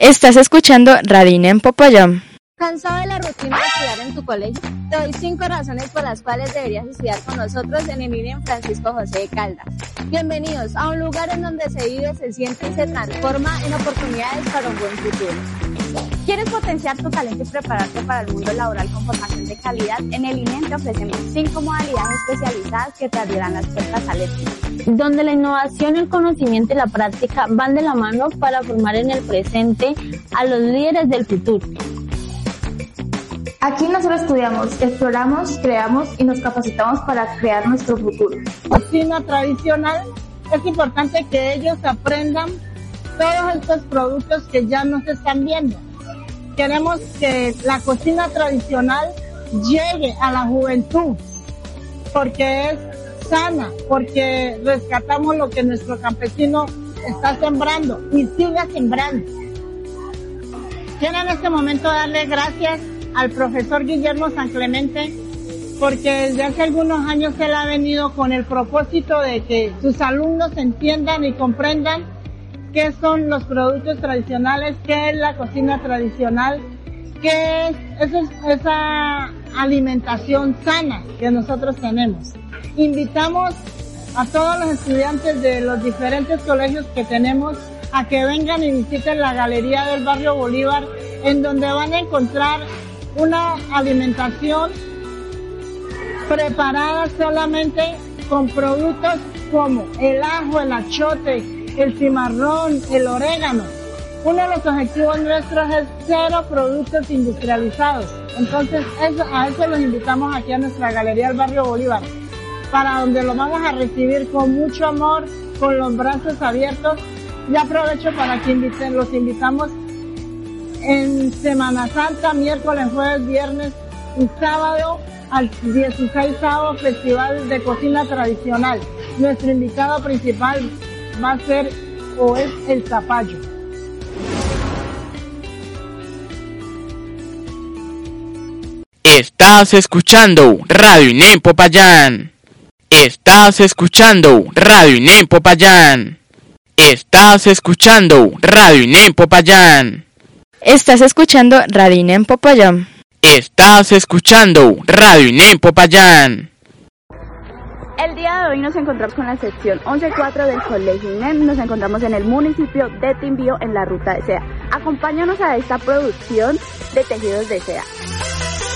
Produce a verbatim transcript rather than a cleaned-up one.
Estás escuchando Radio INEM Popayán. ¿Cansado de la rutina de estudiar en tu colegio? Te doy cinco razones por las cuales deberías estudiar con nosotros en el INEM Francisco José de Caldas. Bienvenidos a un lugar en donde se vive, se siente y se transforma en oportunidades para un buen futuro. ¿Quieres potenciar tu talento y prepararte para el mundo laboral con formación de calidad? En el INEM te ofrecemos cinco modalidades especializadas que te abrirán las puertas al éxito, donde la innovación, el conocimiento y la práctica van de la mano para formar en el presente a los líderes del futuro. Aquí nosotros estudiamos, exploramos, creamos y nos capacitamos para crear nuestro futuro. Cocina tradicional, es importante que ellos aprendan todos estos productos que ya nos están viendo. Queremos que la cocina tradicional llegue a la juventud, porque es sana, porque rescatamos lo que nuestro campesino está sembrando y sigue sembrando. Quiero en este momento darle gracias al profesor Guillermo San Clemente, porque desde hace algunos años él ha venido con el propósito de que sus alumnos entiendan y comprendan qué son los productos tradicionales, qué es la cocina tradicional, qué es esa, esa alimentación sana que nosotros tenemos. Invitamos a todos los estudiantes de los diferentes colegios que tenemos a que vengan y visiten la Galería del Barrio Bolívar, en donde van a encontrar una alimentación preparada solamente con productos como el ajo, el achote, el cimarrón, el orégano. Uno de los objetivos nuestros es cero productos industrializados. Entonces eso, a eso los invitamos aquí a nuestra Galería del Barrio Bolívar, para donde lo vamos a recibir con mucho amor, con los brazos abiertos. Y aprovecho para que inviten, los invitamos en Semana Santa, miércoles, jueves, viernes y sábado al dieciséisavo Festival de Cocina Tradicional. Nuestro invitado principal va a ser o es el zapallo. Estás escuchando Radio INEM Popayán. Estás escuchando Radio INEM Popayán. Estás escuchando Radio INEM Popayán. Estás escuchando Radio INEM Popayán. Estás escuchando Radio INEM Popayán. El día de hoy nos encontramos con la sección once cuatro del Colegio INEM. Nos encontramos en el municipio de Timbío, en la ruta de seda. Acompáñanos a esta producción de tejidos de seda.